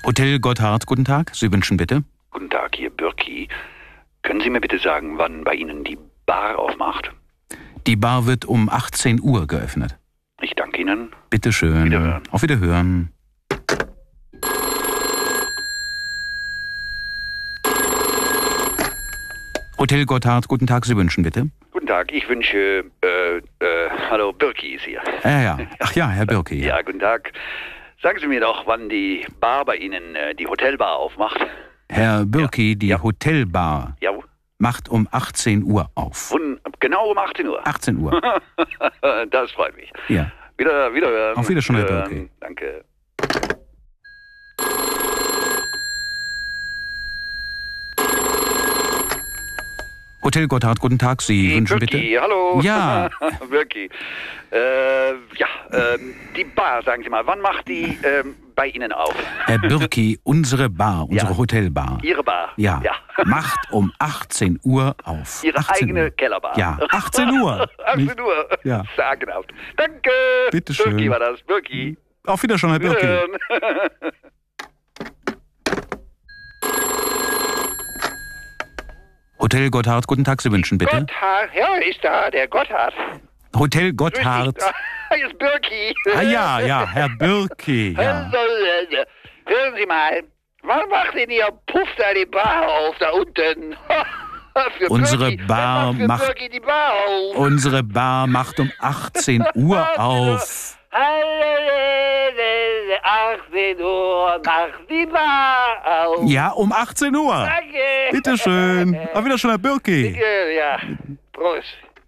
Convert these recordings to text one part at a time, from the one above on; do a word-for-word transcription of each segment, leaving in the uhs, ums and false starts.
Hotel Gotthard, guten Tag. Sie wünschen bitte? Guten Tag, hier Birki. Können Sie mir bitte sagen, wann bei Ihnen die Bar aufmacht? Die Bar wird um achtzehn Uhr geöffnet. Ich danke Ihnen. Bitte schön. Wiederhören. Auf Wiederhören. Hotel Gotthard, guten Tag. Sie wünschen bitte? Guten Tag, ich wünsche, äh, äh, hallo, Birki ist hier. Ja, ja. Ach ja, Herr Birki. Ja. Ja, guten Tag. Sagen Sie mir doch, wann die Bar bei Ihnen, äh, die Hotelbar aufmacht. Herr Birki, die Ja. Hotelbar Ja, macht um achtzehn Uhr auf. wun- genau um achtzehn Uhr. achtzehn Uhr. Das freut mich. Ja. Wieder, wiederhören. Auf Wiedersehen, Herr Wiederhören. Birki. Danke. Hotel Gotthard, guten Tag. Sie Hey, wünschen Birki, bitte? hallo. Ja. Birki. Äh, ja, ähm, die Bar, sagen Sie mal, wann macht die ähm, bei Ihnen auf? Herr Birki, unsere Bar, unsere Ja. Hotelbar. Ihre Bar? Ja, Ja. macht um achtzehn Uhr auf. Ihre achtzehn eigene Uhr. Kellerbar? Ja, achtzehn Uhr. achtzehn Uhr? Ja. Sagenhaft. Danke. Bitte schön. Birki war das. Birki. Auf Wiedersehen, Herr Birki. Wiederhören. Hotel Gotthard, guten Tag. Sie wünschen bitte? Gotthard, ja, ist da, der Gotthard. Hotel Grüß Gotthard. dich. Hier ist Birki. Ah ja, ja, Herr Birki. Ja. Hören Sie mal, wann macht denn Ihr Puff da die Bar auf, da unten? Für Unsere Birki. Bar Wer macht für macht- Birki die Bar auf. Unsere Bar macht um achtzehn Uhr auf. achtzehn Uhr macht die Bar auf. Ja, um achtzehn Uhr. Danke. Bitte schön. Auf Wiedersehen, Herr Birki. Ja, Prost.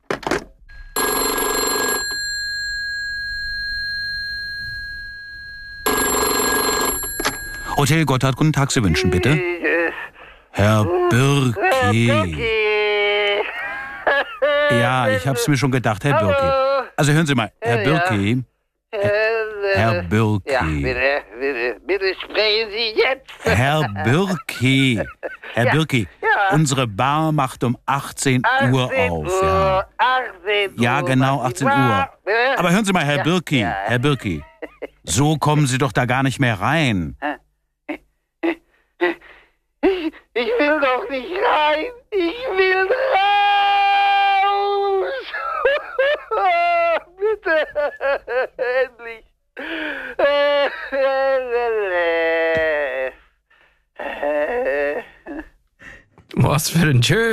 Hotel Gotthard, guten Tag. Sie wünschen bitte? Äh, Herr Birki. Birki. Ja, ich hab's mir schon gedacht, Herr Birki. Also hören Sie mal, Herr Ja. Birki. Herr Ja, Birki. bitte, bitte, bitte sprechen Sie jetzt. Herr Birki. Herr Ja. Birki, Ja. unsere Bar macht um achtzehn Uhr auf. Ja. achtzehn Uhr. Ja, genau, macht die achtzehn Uhr. Bar. Bitte? Aber hören Sie mal, Herr Ja, Birki, ja. Herr Birki, so kommen Sie doch da gar nicht mehr rein. Ich will doch nicht rein. Ich will raus. Bitte. Endlich. Was für ein Tschö.